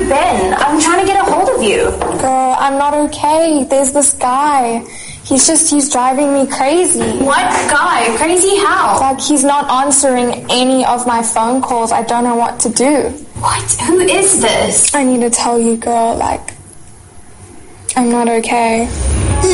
you been? I'm trying to get a hold of you. Girl, I'm not okay. There's this guy. He's driving me crazy. What guy? Crazy how? Like, he's not answering any of my phone calls. I don't know what to do. What? Who is this? I need to tell you, girl, like, I'm not okay.